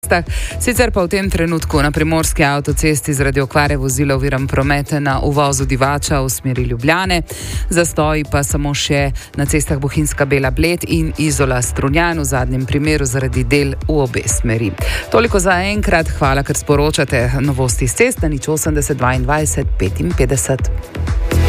Sicer pa v tem trenutku na primorski avtocesti zaradi okvare vozila oviran promet na uvozu Divača v smeri Ljubljane. Zastoji pa samo še na cestah Bohinjska Bela Bled in Izola Strunjan, v zadnjem primeru zaradi del v obe smeri. Toliko za enkrat, hvala, ker sporočate novosti s cest na 080 22 55.